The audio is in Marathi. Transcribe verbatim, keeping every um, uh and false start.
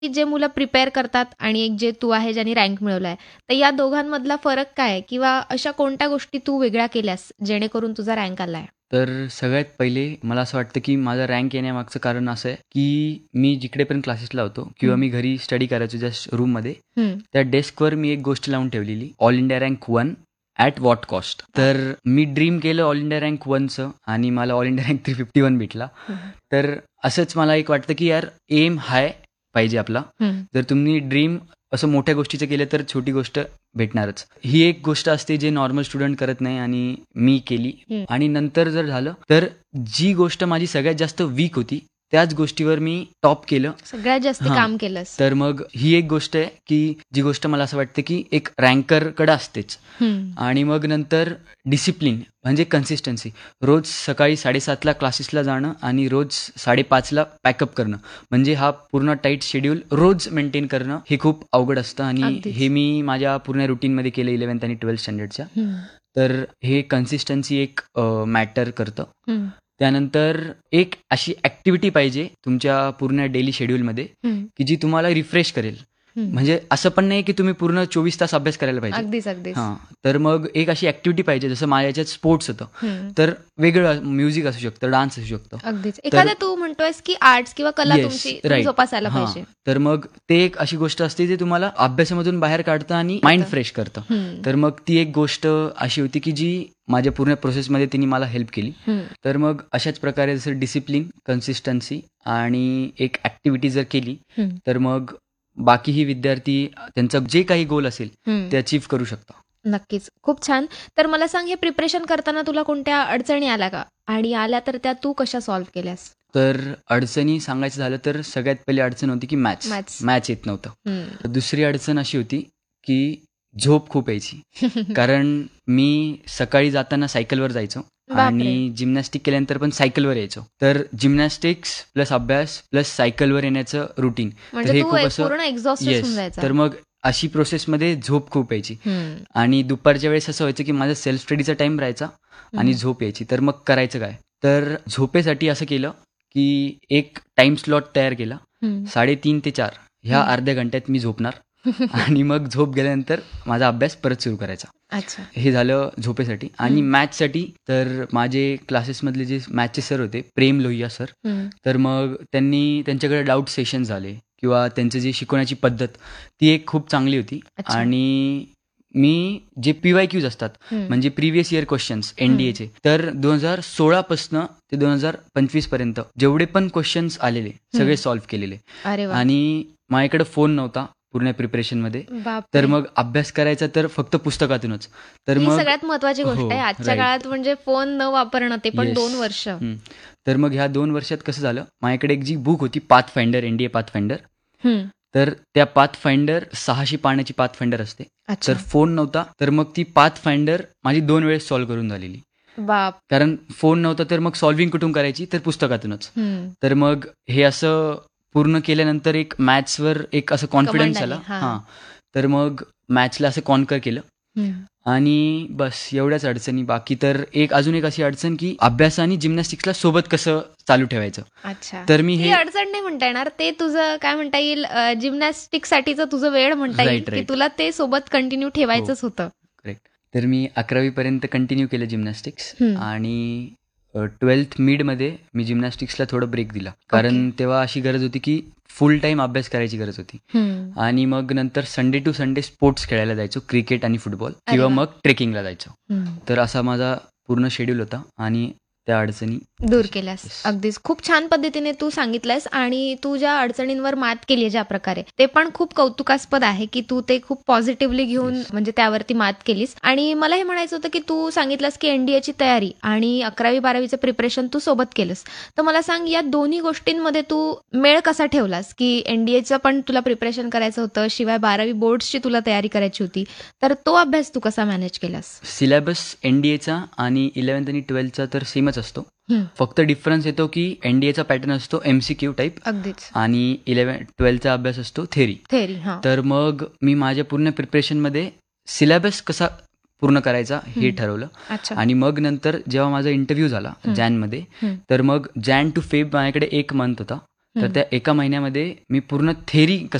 की जे मुलं प्रिपेअर करतात आणि एक जे तू आहे ज्यांनी रँक मिळवलाय, तर या दोघांमधला फरक काय आहे? किंवा अशा कोणत्या गोष्टी तू वेगळ्या केल्यास जेणेकरून तुझा रँक आलाय? तर सगळ्यात पहिले मला असं वाटतं की माझा रँक येण्यामागचं कारण असं आहे की मी जिकडे पण क्लासेसला होतो किंवा मी घरी स्टडी करायचो जस्ट रूममध्ये, हम्म. त्या डेस्कवर मी एक गोष्ट लावून ठेवलेली, all India rank one at what cost. तर मी ड्रीम केलं ऑल इंडिया रँक वनचं आणि मला all India rank three fifty one भेटला. तर असंच मला एक वाटतं की यार एम हाय पाहिजे आपला. हम्म. जर तुम्ही ड्रीम असं मोठ्या गोष्टीचं केलं तर छोटी गोष्ट भेटणारच. ही एक गोष्ट असते जे नॉर्मल स्टुडंट करत नाही आणि मी केली. हम्म. आणि नंतर जर झालं तर जी गोष्ट माझी सगळ्यात जास्त वीक होती त्याच गोष्टीवर मी टॉप केलं. सगळ्यात जास्त हां. काम केलंस. तर मग ही एक गोष्ट आहे की जी गोष्ट मला असं वाटतं की एक रँकरकडे असतेच. हम्म. आणि मग नंतर डिसिप्लिन म्हणजे कन्सिस्टन्सी. रोज सकाळी साडेसातला क्लासेसला जाणं आणि रोज साडेपाचला पॅकअप करणं, म्हणजे हा पूर्ण टाईट शेड्यूल रोज मेंटेन करणं हे खूप अवघड असतं. आणि अगदीच. हे मी माझ्या पूर्ण रुटीनमध्ये केलं इलेव्हन्थ आणि ट्वेल्थ स्टँडर्डच्या. हम्म. तर हे कन्सिस्टन्सी एक मॅटर करतं. हम्म. त्यानंतर एक अशी ॲक्टिव्हिटी पाहिजे तुमच्या पूर्ण डेली शेड्यूलमध्ये हम्म. की जी तुम्हाला रिफ्रेश करेल. हम्म. म्हणजे असं पण नाही की तुम्ही पूर्ण चोवीस तास अभ्यास करायला पाहिजे. अगदीच अगदीच. हां. तर मग एक अशी ॲक्टिव्हिटी पाहिजे, जसं माझ्या याच्यात स्पोर्ट्स होतं हम्म. तर वेगळं म्युझिक असू शकतं, डान्स असू शकतं. अगदीच. एखाद्या तू म्हणतोयस की आर्ट्स किंवा कला Yes, तुमची तुम्ही right. जोपासायला हां. पाहिजे. तर मग ते एक अशी गोष्ट असते जी तुम्हाला अभ्यासामधून बाहेर काढतं आणि माइंड फ्रेश करतं. हम्म. तर मग ती एक गोष्ट अशी होती की जी माझ्या पूर्ण प्रोसेसमध्ये तिने मला हेल्प केली. हम्म. तर मग अशाच प्रकारे जसं डिसिप्लिन, कन्सिस्टन्सी आणि एक ॲक्टिव्हिटी जर केली हम्म. तर मग बाकीही विद्यार्थी त्यांचा जे काही गोल असेल हम्म. ते अचीव्ह करू शकतात. नक्कीच. खूप छान. तर मला सांग, हे प्रिपरेशन करताना तुला कोणत्या अडचणी आल्या का? आणि आल्या तर त्या तू कशा सॉल्व्ह केल्यास? तर अडचणी सांगायचं झालं तर सगळ्यात पहिली अडचण होती की मॅथ्स Maths. मॅथ्स येत नव्हतं. हम्म. दुसरी अडचण अशी होती की झोप खूप यायची. कारण मी सकाळी जाताना सायकलवर जायचो बापरे. आणि जिम्नॅस्टिक केल्यानंतर पण सायकलवर यायचो. तर जिम्नॅस्टिक्स प्लस अभ्यास प्लस सायकलवर येण्याचं रुटीन, तर म्हणजे हे तू खूप एक असं पूर्ण एक्झॉस्ट येस. होऊन जायचा. तर मग अशी प्रोसेसमध्ये झोप खूप यायची. हम्म. आणि दुपारच्या वेळेस असं व्हायचं की माझा सेल्फ स्टडीचा टाइम राहायचा आणि झोप यायची. तर मग करायचं काय? तर झोपेसाठी असं केलं की एक टाइम स्लॉट तयार केला. हम्म. साडेतीन ते चार ह्या हम्म. अर्ध्या घंट्यात मी झोपणार आणि मग झोप गेल्यानंतर माझा अभ्यास परत सुरू करायचा. अच्छा. हे झालं झोपेसाठी. आणि मॅथ्ससाठी तर माझे क्लासेसमधले जे मॅथचे सर होते, प्रेम लोहिया सर, हम्म. तर मग त्यांनी त्यांच्याकडे डाऊट सेशन झाले किंवा त्यांचं जी शिकवण्याची पद्धत ती एक खूप चांगली होती. अच्छा. आणि मी जे पी वाय क्यूज असतात हम्म. म्हणजे प्रिव्हियस इयर क्वेश्चन्स एनडीएचे, तर दोन हजार सोळापासनं ते दोन हजार पंचवीस पर्यंत जेवढे पण क्वेश्चन्स आलेले सगळे सॉल्व्ह केलेले. अरे वा. आणि माझ्याकडे फोन नव्हता पूर्ण प्रिपरेशनमध्ये. बापरे. तर मग अभ्यास करायचा तर फक्त पुस्तकातूनच. तर ही मग सगळ्यात महत्वाची गोष्ट हो, आहे आजच्या right. काळात, म्हणजे फोन न वापरणं, ते पण Yes. दोन वर्ष. हम्म. तर मग ह्या दोन वर्षात कसं झालं, माझ्याकडे एक जी बुक होती path finder, NDA path finder, हम्म. तर त्या पाथ फाइंडर सहाशे पानाची पाथ फाइंडर असते. अच्छा. तर फोन नव्हता तर मग ती पाथ फाइंडर माझी दोन वेळेस सॉल्व्ह करून झालेली. बाप. कारण फोन नव्हता तर मग सॉल्व्हिंग कुठून करायची, तर पुस्तकातूनच. हम्म. तर मग हे असं पूर्ण केल्यानंतर एक मॅथ्सवर एक असं कॉन्फिडन्स Command आला. आली, हां. हां. तर मग मॅथ्सला असं कॉन्कर केलं. हम्म. आणि बस एवढ्याच अडचणी. बाकी तर एक अजून एक अशी अडचण की अभ्यास आणि जिम्नॅस्टिक्सला सोबत कसं चालू ठेवायचं. अच्छा. तर मी ही हे अडचण नाही म्हणता येणार, ते तुझं काय म्हणता येईल, जिम्नॅस्टिक साठीचं तुझं वेळ म्हणता येईल, Right, की right. तुला ते सोबत कंटिन्यू ठेवायचंच होतं. करेक्ट. तर मी अकरावीपर्यंत कंटिन्यू केलं जिम्नॅस्टिक्स. हम्म. आणि ट्वेल्थ मिडमध्ये मी जिम्नॅस्टिक्सला थोडं ब्रेक दिला, कारण तेव्हा अशी गरज होती की फुल टाइम अभ्यास करायची गरज होती. हम्म. आणि मग नंतर संडे टू संडे स्पोर्ट्स खेळायला जायचो, क्रिकेट आणि फुटबॉल, किंवा वा. मग ट्रेकिंगला जायचो. हम्म. तर असा माझा पूर्ण शेड्यूल होता आणि त्या अडचणी दूर केल्यास. Yes. अगदीच खूप छान पद्धतीने तू सांगितलंयस. आणि तू ज्या अडचणींवर मात केली ज्या प्रकारे, ते पण खूप कौतुकास्पद आहे की तू ते खूप पॉझिटिव्हली घेऊन म्हणजे त्यावरती मात केलीस. आणि मला हे म्हणायचं होतं की तू सांगितलंस की एनडीएची तयारी आणि अकरावी बारावीचं प्रिपरेशन तू सोबत केलंस. तर मला सांग, या दोन्ही गोष्टींमध्ये तू मेळ कसा ठेवलास, की एनडीएचं पण तुला प्रिपरेशन करायचं होतं, शिवाय बारावी बोर्ड्सची तुला तयारी करायची होती, तर तो अभ्यास तू कसा मॅनेज केलास? सिलेबस एनडीएचा आणि इलेव्हन्थ आणि ट्वेल्थचा तर सेमच असतो. हम्म. फक्त डिफरन्स येतो की एनडीएचा पॅटर्न असतो एमसीक्यू टाईप अगदीच. आणि इलेव्हन ट्वेल्थचा अभ्यास असतो थेरी. थेरी. हा. तर मग मी माझ्या पूर्ण प्रिपरेशनमध्ये सिलेबस कसा पूर्ण करायचा हे हम्म. ठरवलं. अच्छा. आणि मग नंतर जेव्हा माझा इंटरव्ह्यू झाला हम्म. जॅनमध्ये, हम्म. तर मग जॅन टू फेब माझ्याकडे एक मंथ होता. तर त्या एका महिन्यामध्ये मी पूर्ण थेरी